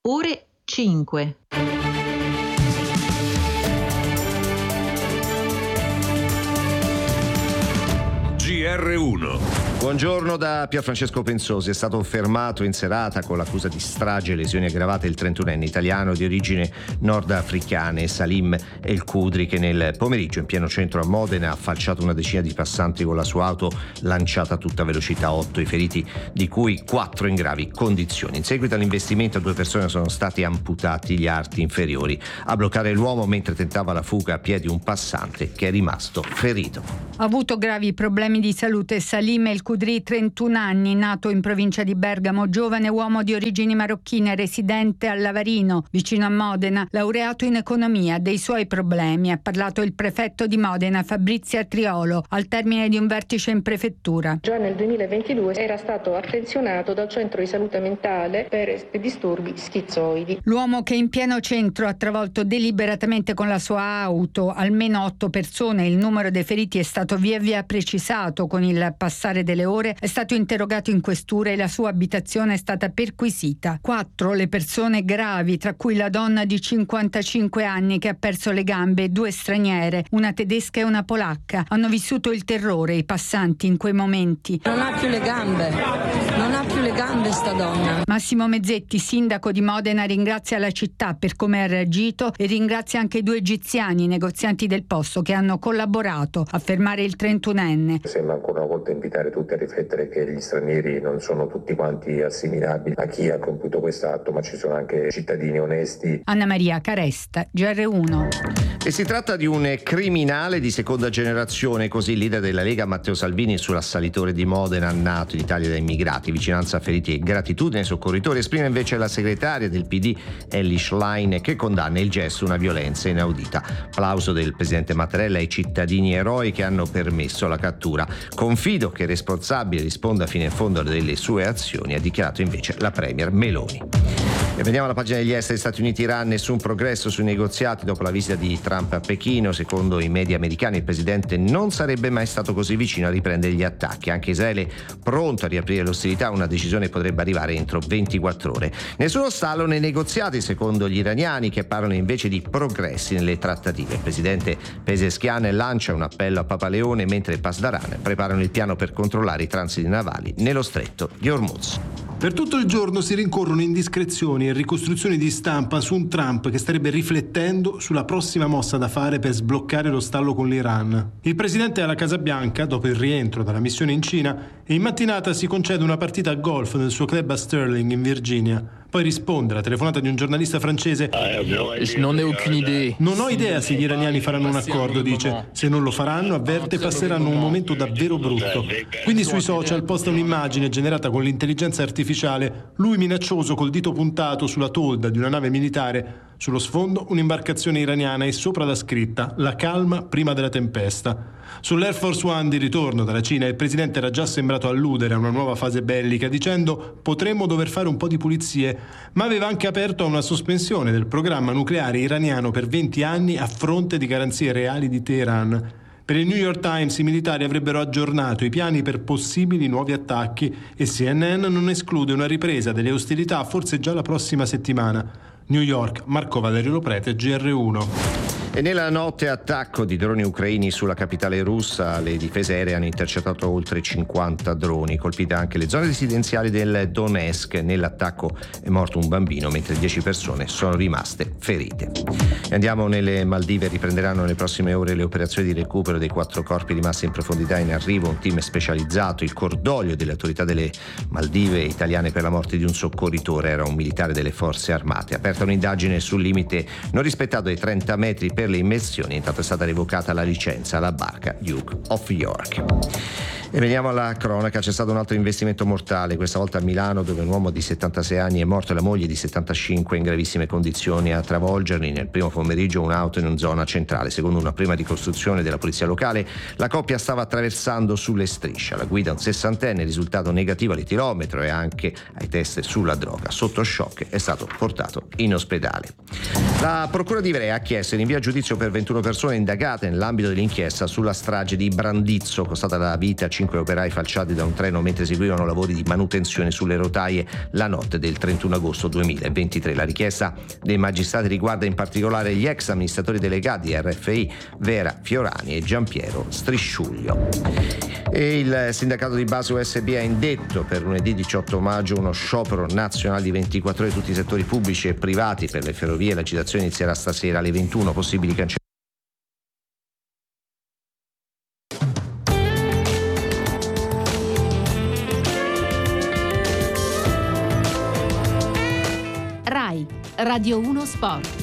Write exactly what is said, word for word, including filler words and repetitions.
ore cinque. G R uno. Buongiorno da Pierfrancesco Pensosi. È stato fermato in serata con l'accusa di strage e lesioni aggravate il trentunenne italiano di origine nordafricane Salim El Kudri, che nel pomeriggio in pieno centro a Modena ha falciato una decina di passanti con la sua auto lanciata a tutta velocità. Otto i feriti, di cui quattro in gravi condizioni. In seguito all'investimento due persone sono stati amputati gli arti inferiori. A bloccare l'uomo mentre tentava la fuga a piedi un passante che è rimasto ferito. Ha avuto gravi problemi di salute Salim El Kudri, trentuno anni, nato in provincia di Bergamo, giovane uomo di origini marocchine, residente a Lavarino, vicino a Modena, laureato in economia. Dei suoi problemi ha parlato il prefetto di Modena, Fabrizia Triolo, al termine di un vertice in prefettura. Già nel duemilaventidue era stato attenzionato dal centro di salute mentale per disturbi schizoidi. L'uomo, che in pieno centro ha travolto deliberatamente con la sua auto almeno otto persone, il numero dei feriti è stato via via precisato con il passare delle ore, è stato interrogato in questura e la sua abitazione è stata perquisita. Quattro le persone gravi, tra cui la donna di cinquantacinque anni che ha perso le gambe e due straniere, una tedesca e una polacca. Hanno vissuto il terrore i passanti in quei momenti. Non ha più le gambe, non ha più le gambe sta donna. Massimo Mezzetti, sindaco di Modena, ringrazia la città per come ha reagito e ringrazia anche i due egiziani, negozianti del posto, che hanno collaborato a fermare il trentunenne. Sembra ancora una volta invitare tutti a riflettere che gli stranieri non sono tutti quanti assimilabili a chi ha compiuto quest'atto, ma ci sono anche cittadini onesti. Anna Maria Caresta, G R uno. E si tratta di un criminale di seconda generazione, così il leader della Lega Matteo Salvini sull'assalitore di Modena, nato in Italia da immigrati. Vicinanza a feriti e gratitudine ai soccorritori. Esprime invece la segretaria del P D Elly Schlein, che condanna il gesto una violenza inaudita. Applauso del presidente Mattarella ai cittadini eroi che hanno permesso la cattura. Confido che il responsabile risponda fino in fondo delle sue azioni, ha dichiarato invece la premier Meloni. E vediamo la pagina degli esteri. Stati Uniti-Iran, nessun progresso sui negoziati dopo la visita di Trump a Pechino. Secondo i media americani il presidente non sarebbe mai stato così vicino a riprendere gli attacchi. Anche Israele pronto a riaprire l'ostilità, una decisione potrebbe arrivare entro ventiquattro ore. Nessuno stallo nei negoziati secondo gli iraniani, che parlano invece di progressi nelle trattative. Il presidente Pezeshkian lancia un appello a Papa Leone, mentre Pasdaran preparano il piano per controllare i transiti navali nello stretto di Hormuz. Per tutto il giorno si rincorrono indiscrezioni e ricostruzioni di stampa su un Trump che starebbe riflettendo sulla prossima mossa da fare per sbloccare lo stallo con l'Iran. Il presidente è alla Casa Bianca dopo il rientro dalla missione in Cina e in mattinata si concede una partita a golf nel suo club a Sterling in Virginia. Poi risponde alla telefonata di un giornalista francese: non ne ho aucune idea. Non ho idea se gli iraniani faranno un accordo, dice. Se non lo faranno, avverte, passeranno un momento davvero brutto. Quindi sui social posta un'immagine generata con l'intelligenza artificiale, lui minaccioso col dito puntato sulla tolda di una nave militare. Sullo sfondo un'imbarcazione iraniana e sopra la scritta: la calma prima della tempesta. Sull'Air Force One di ritorno dalla Cina il presidente era già sembrato alludere a una nuova fase bellica, dicendo: potremmo dover fare un po' di pulizie, ma aveva anche aperto a una sospensione del programma nucleare iraniano per venti anni a fronte di garanzie reali di Teheran. Per il New York Times i militari avrebbero aggiornato i piani per possibili nuovi attacchi e C N N non esclude una ripresa delle ostilità forse già la prossima settimana. New York, Marco Valerio Loprete, G R uno. E nella notte attacco di droni ucraini sulla capitale russa, le difese aeree hanno intercettato oltre cinquanta droni, colpite anche le zone residenziali del Donetsk. Nell'attacco è morto un bambino, mentre dieci persone sono rimaste ferite. E andiamo nelle Maldive. Riprenderanno nelle prossime ore le operazioni di recupero dei quattro corpi rimasti in profondità. In arrivo un team specializzato. Il cordoglio delle autorità delle Maldive italiane per la morte di un soccorritore, era un militare delle forze armate. Aperta un'indagine sul limite non rispettato dei trenta metri per le immersioni. Intanto è stata revocata la licenza alla barca Duke of York. E veniamo alla cronaca. C'è stato un altro investimento mortale, questa volta a Milano, dove un uomo di settantasei anni è morto e la moglie di settantacinque in gravissime condizioni. A travolgerli nel primo pomeriggio un'auto in una zona centrale. Secondo una prima ricostruzione della polizia locale, la coppia stava attraversando sulle strisce. La guida, un sessantenne, risultato negativo all'etilometro e anche ai test sulla droga. Sotto shock è stato portato in ospedale. La procura di Ivrea ha chiesto rinvio a giudizio per ventuno persone indagate nell'ambito dell'inchiesta sulla strage di Brandizzo, costata la vita a cinque operai falciati da un treno mentre eseguivano lavori di manutenzione sulle rotaie la notte del trentuno agosto duemilaventitré. La richiesta dei magistrati riguarda in particolare gli ex amministratori delegati R F I Vera Fiorani e Giampiero Strisciuglio. E il sindacato di base U S B ha indetto per lunedì diciotto maggio uno sciopero nazionale di ventiquattro ore di tutti i settori pubblici e privati per le ferrovie. L'agitazione inizierà stasera alle ventuno. Possibili cancellazioni. RAI Radio uno Sport.